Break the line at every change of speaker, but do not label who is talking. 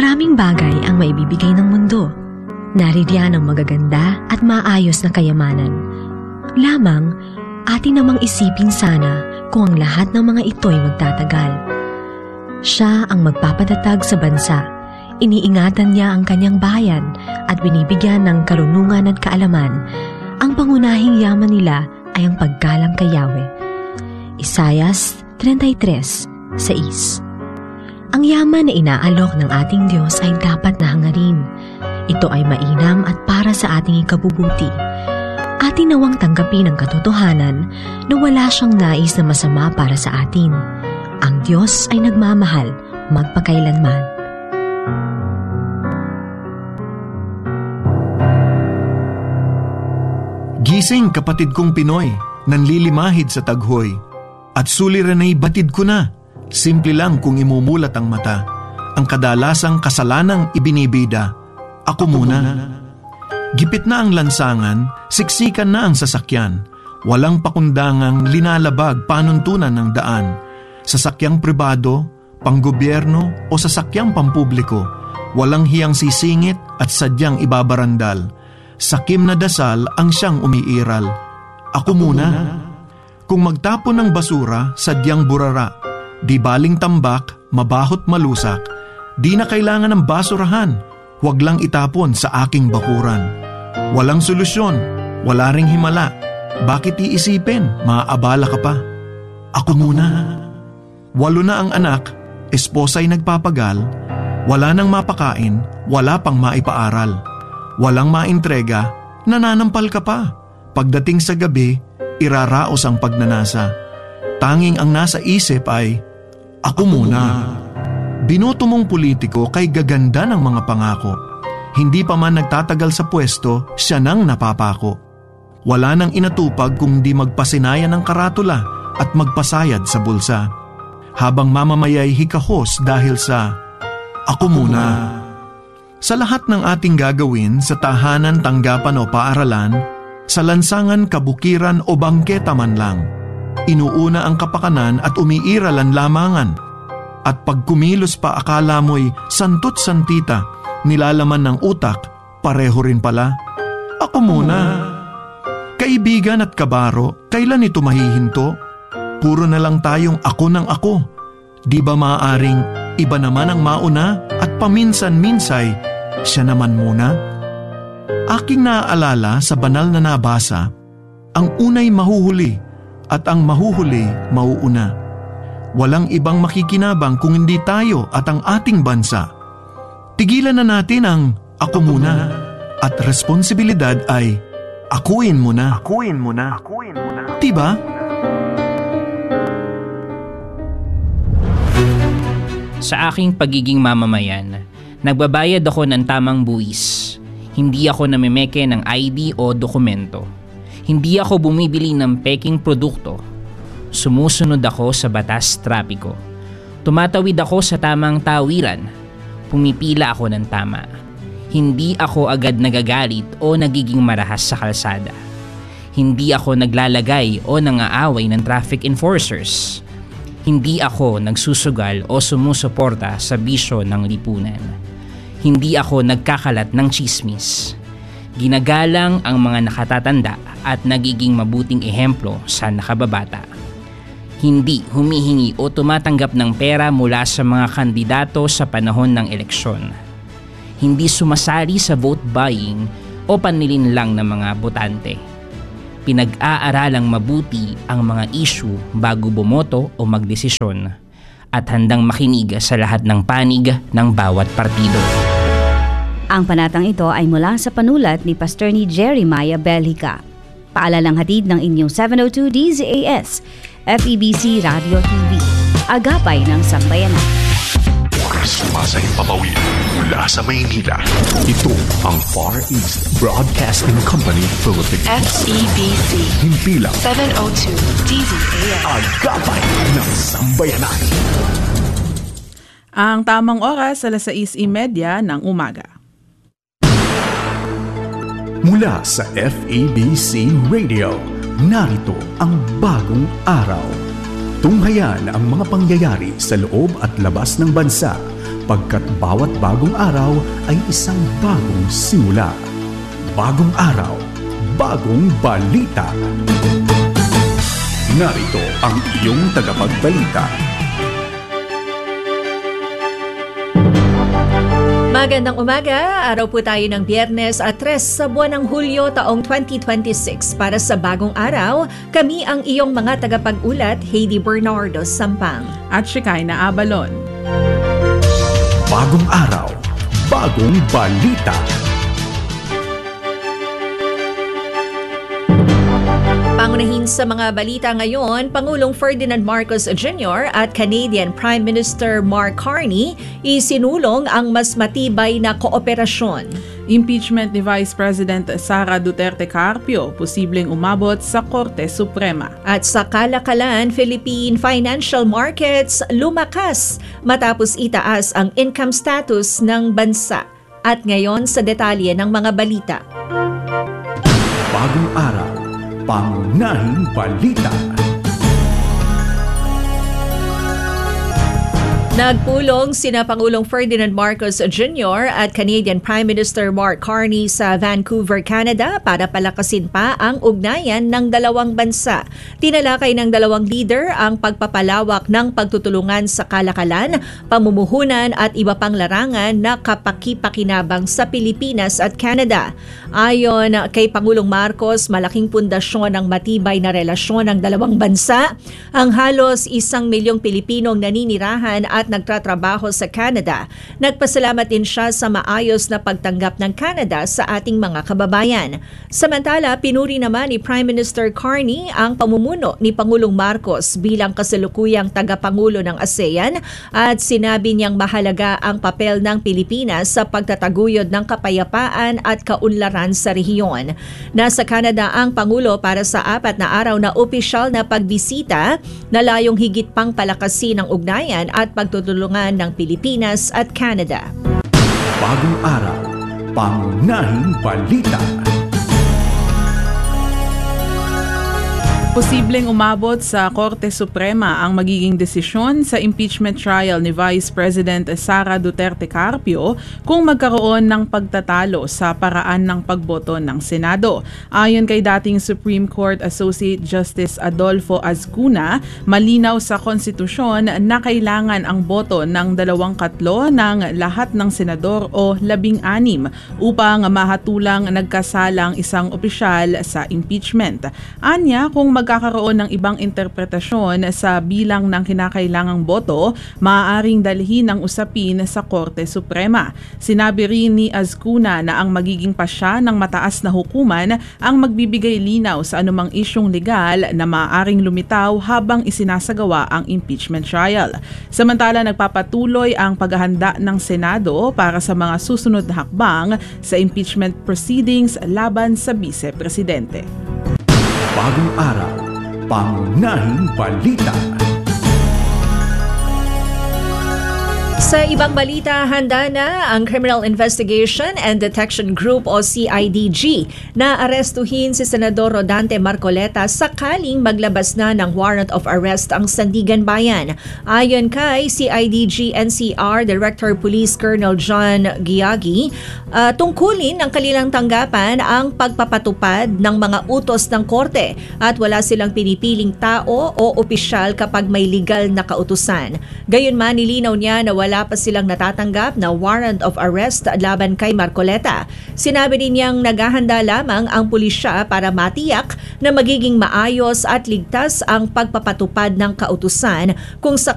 Maraming bagay ang maibibigay ng mundo. Naririyan ang magaganda at maayos na kayamanan. Lamang, atin namang isipin sana kung ang lahat ng mga ito'y magtatagal. Siya ang magpapatatag sa bansa. Iniingatan niya ang kanyang bayan at binibigyan ng karunungan at kaalaman. Ang pangunahing yaman nila ay ang paggalang kay Yahweh. Isaias 33:6. Ang yaman na inaalok ng ating Diyos ay dapat na hangarin. Ito ay mainam at para sa ating ikabubuti. Atin nawang tanggapin ang katotohanan na wala siyang nais na masama para sa atin. Ang Diyos ay nagmamahal magpakailanman.
Gising kapatid kong Pinoy, nanlilimahid sa taghoy. At suliran ay batid ko na. Simple lang kung imumulat ang mata. Ang kadalasang kasalanang ibinibida. Ako muna. Gipit na ang lansangan, siksikan na ang sasakyan. Walang pakundangang linalabag panuntunan ng daan. Sasakyang pribado, panggobyerno o sasakyang pampubliko. Walang hiyang sisingit at sadyang ibabarandal. Sakim na dasal ang siyang umiiral. Ako muna. Kung magtapon ng basura, sadyang burara. Di baling tambak, mabahot malusak. Di na kailangan ng basurahan. Huwag lang itapon sa aking bakuran. Walang solusyon, wala ring himala. Bakit iisipin? Maaabala ka pa. Ako muna. 8 na ang anak, esposa'y nagpapagal. Wala nang mapakain, wala pang maipaaral. Walang maintrega, nananampal ka pa. Pagdating sa gabi, iraraos ang pagnanasa. Tanging ang nasa isip ay, ako muna. Binoto mong politiko kay gaganda ng mga pangako. Hindi pa man nagtatagal sa pwesto, siya nang napapako. Wala nang inatupag kung di magpasinaya ng karatula at magpasayad sa bulsa. Habang mamamayay hikahos dahil sa ako muna. Sa lahat ng ating gagawin sa tahanan, tanggapan o paaralan, sa lansangan, kabukiran o bangketa man lang, inuuna ang kapakanan at umiiral ang lamangan. At pag kumilos pa akala mo'y santot-santita, nilalaman ng utak, pareho rin pala. Ako muna. Kaibigan at kabaro, kailan ito mahihinto? Puro na lang tayong ako ng ako. Di ba maaaring iba naman ang mauna at paminsan-minsay siya naman muna? Aking naaalala sa banal na nabasa, ang unay mahuhuli at ang mahuhuli mauuna. Walang ibang makikinabang kung hindi tayo at ang ating bansa. Tigilan na natin ang ako muna at responsibilidad ay akuin mo na. Akuin mo na. Akuin mo na. Diba?
Sa aking pagiging mamamayan, nagbabayad ako ng tamang buwis. Hindi ako namimeke ng ID o dokumento. Hindi ako bumibili ng peking produkto. Sumusunod ako sa batas trapiko. Tumatawid ako sa tamang tawiran. Pumipila ako ng tama. Hindi ako agad nagagalit o nagiging marahas sa kalsada. Hindi ako naglalagay o nangaaway ng traffic enforcers. Hindi ako nagsusugal o sumusuporta sa bisyo ng lipunan. Hindi ako nagkakalat ng tsismis. Ginagalang ang mga nakatatanda at nagiging mabuting ehemplo sa nakababata. Hindi humihingi o tumatanggap ng pera mula sa mga kandidato sa panahon ng eleksyon. Hindi sumasali sa vote buying o panlilin lang ng mga botante. Pinag-aaralang mabuti ang mga issue bago bumoto o magdesisyon at handang makinig sa lahat ng panig ng bawat partido.
Ang panatang ito ay mula sa panulat ni Pastor ni Jeremiah Belhica. Paalalang hatid ng inyong 702 DZAS, FEBC Radio TV. Agapay ng Sambayanan.
Sumasayang papawid mula sa Maynila. Ito ang Far East Broadcasting Company Philippines.
FEBC.
Himpilang
702 DZAS.
Agapay ng Sambayanan.
Ang tamang oras, 6:30 ng umaga.
Mula sa FEBC Radio, narito ang bagong araw. Tunghayan ang mga pangyayari sa loob at labas ng bansa, pagkat bawat bagong araw ay isang bagong simula. Bagong araw, bagong balita. Narito ang iyong tagapagbalita.
Magandang umaga, araw po tayo ng Biyernes at 3 sa buwan ng Hulyo taong 2026. Para sa bagong araw, kami ang iyong mga tagapag-ulat, Heidi Bernardo Sampang
at Shekinah Abalon.
Bagong araw, bagong balita.
Pangunahin sa mga balita ngayon, Pangulong Ferdinand Marcos Jr. at Canadian Prime Minister Mark Carney isinulong ang mas matibay na kooperasyon.
Impeachment ni Vice President Sara Duterte Carpio posibleng umabot sa Korte Suprema.
At sa kalakalan, Philippine financial markets lumakas matapos itaas ang income status ng bansa. At ngayon sa detalye ng mga balita.
Bagong araw, pangunahing balita.
Nagpulong sina Pangulong Ferdinand Marcos Jr. at Canadian Prime Minister Mark Carney sa Vancouver, Canada para palakasin pa ang ugnayan ng dalawang bansa. Tinalakay ng dalawang leader ang pagpapalawak ng pagtutulungan sa kalakalan, pamumuhunan at iba pang larangan na kapakipakinabang sa Pilipinas at Canada. Ayon kay Pangulong Marcos, malaking pundasyon ng matibay na relasyon ng dalawang bansa ang halos 1 milyong Pilipinong naninirahan at nagtatrabaho sa Canada. Nagpasalamat din siya sa maayos na pagtanggap ng Canada sa ating mga kababayan. Samantala, pinuri naman ni Prime Minister Carney ang pamumuno ni Pangulong Marcos bilang kasalukuyang tagapangulo ng ASEAN at sinabi niyang mahalaga ang papel ng Pilipinas sa pagtataguyod ng kapayapaan at kaunlaran sa rehiyon. Nasa Canada ang Pangulo para sa 4 na araw na opisyal na pagbisita na layong higit pang palakasin ang ugnayan at pagtutulungan ng Pilipinas at Canada.
Bagong araw, pangunahing balita.
Posibleng umabot sa Korte Suprema ang magiging desisyon sa impeachment trial ni Vice President Sara Duterte Carpio kung magkaroon ng pagtatalo sa paraan ng pagboto ng Senado. Ayon kay dating Supreme Court Associate Justice Adolfo Azcuna, malinaw sa konstitusyon na kailangan ang boto ng 2/3 ng lahat ng senador o 16 upang mahatulang nagkasalang isang opisyal sa impeachment. Anya, kung magkakaroon ng ibang interpretasyon sa bilang ng kinakailangang boto, maaaring dalhin ang usapin sa Korte Suprema. Sinabi rin ni Azcuna na ang magiging pasya ng mataas na hukuman ang magbibigay linaw sa anumang isyong legal na maaaring lumitaw habang isinasagawa ang impeachment trial. Samantala, nagpapatuloy ang paghahanda ng Senado para sa mga susunod na hakbang sa impeachment proceedings laban sa Vice Presidente.
Bagong araw, pangunahing balita.
Sa ibang balita, handa na ang Criminal Investigation and Detection Group o CIDG na arestuhin si Senador Rodante Marcoleta sakaling maglabas na ng warrant of arrest ang Sandigan Bayan. Ayon kay CIDG NCR Director Police Colonel John Giagi, tungkulin ng kanilang tanggapan ang pagpapatupad ng mga utos ng korte at wala silang pinipiling tao o opisyal kapag may legal na kautusan. Gayunman, nilinaw niya na wala pa silang natatanggap na warrant of arrest laban kay Marcoleta. Sinabi din niyang naghahanda lamang ang pulisya para matiyak na magiging maayos at ligtas ang pagpapatupad ng kautusan kung